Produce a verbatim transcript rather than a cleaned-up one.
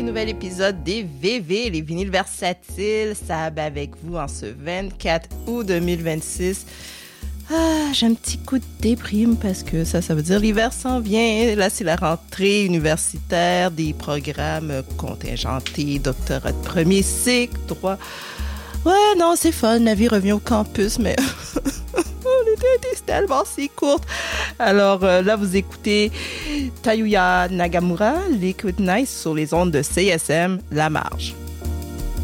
Nouvel épisode des V V, les vinyles versatiles. Sab avec vous en ce vingt-quatre août deux mille vingt-six. Ah, j'ai un petit coup de déprime parce que ça, ça veut dire l'hiver s'en vient. Là, c'est la rentrée universitaire, des programmes contingentés, doctorat de premier cycle, droit. Ouais, non, c'est fun, la vie revient au campus, mais l'été est tellement si courte. Alors euh, là, vous écoutez Tayuya Nagamura, Liquid Nice sur les ondes de C S M La Marge.